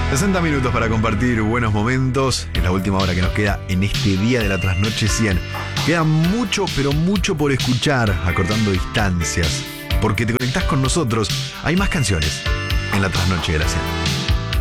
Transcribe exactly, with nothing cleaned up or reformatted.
sesenta minutos para compartir buenos momentos en la última hora que nos queda en este día de la trasnoche cien. Queda mucho, pero mucho por escuchar, acortando distancias. Porque te conectás con nosotros. Hay más canciones en la trasnoche de la cien.